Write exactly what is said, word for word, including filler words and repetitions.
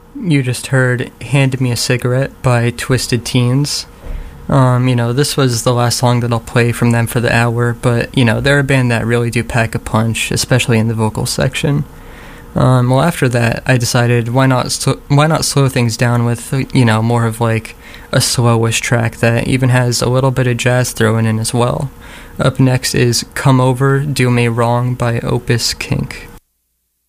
You just heard Hand Me a Cigarette by Twisted Teens. Um, you know, this was the last song that I'll play from them for the hour, but, you know, they're a band that really do pack a punch, especially in the vocal section. Um, well, after that, I decided why not sl- why not slow things down with, you know, more of like a slowish track that even has a little bit of jazz thrown in as well. Up next is Come Over, Do Me Wrong by Opus Kink.